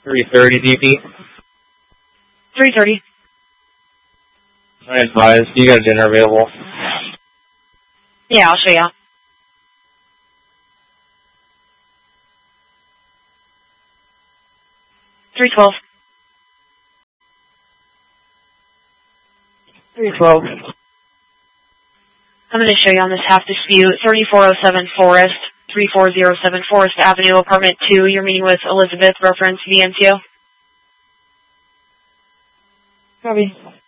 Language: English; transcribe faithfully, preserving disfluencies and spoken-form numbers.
three thirty D P. three thirty. I advise. You got a dinner available. Yeah, I'll show you. three twelve. three twelve. I'm going to show you on this half dispute. thirty-four oh seven Forest, three four zero seven Forest Avenue, apartment two. You're meeting with Elizabeth, reference V M T O. Copy.